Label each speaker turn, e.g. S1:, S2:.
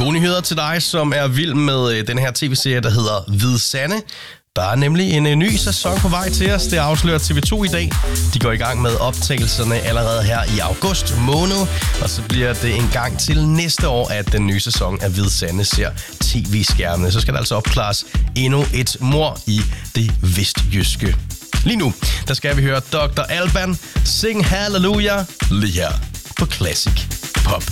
S1: Gode nyheder til dig, som er vild med den her tv-serie, der hedder Hvide Sande. Der er nemlig en ny sæson på vej til os. Det afslører TV2 i dag. De går i gang med optagelserne allerede her i august måned. Og så bliver det en gang til næste år, at den nye sæson af Hvide Sande ser tv-skærmene. Så skal der altså opklares endnu et mord i det vestjyske. Lige nu, der skal vi høre Dr. Alban Sing Hallelujah lige her på Classic Pop.